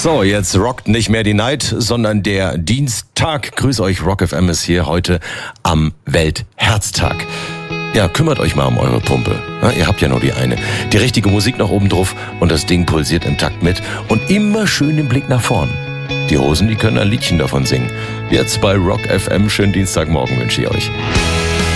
So, jetzt rockt nicht mehr die Night, sondern der Dienstag. Grüß euch, Rock FM ist hier heute am Weltherztag. Ja, kümmert euch mal um eure Pumpe. Ja, ihr habt ja nur die eine. Die richtige Musik noch oben drauf und das Ding pulsiert im Takt mit. Und immer schön den Blick nach vorn. Die Hosen, die können ein Liedchen davon singen. Jetzt bei Rock FM, schönen Dienstagmorgen wünsche ich euch.